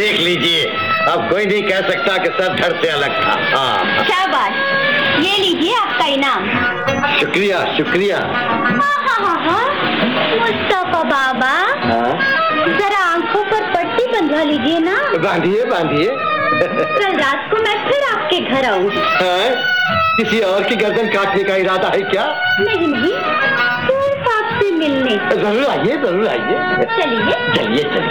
देख लीजिए, अब कोई नहीं कह सकता कि सब धड़ से अलग था। हाँ शाबाश, ये लीजिए आपका इनाम। शुक्रिया शुक्रिया। हाँ, मुस्तफा बाबा, जरा आंखों पर पट्टी बंधवा लीजिए ना। बांधिए बांधिए। कल रात को मैं फिर आपके घर आऊंगी। किसी और की गर्दन काटने का इरादा है क्या? नहीं नहीं, सिर्फ आपसे मिलने। जरूर आइए जरूर आइए। चलिए चलिए चलिए।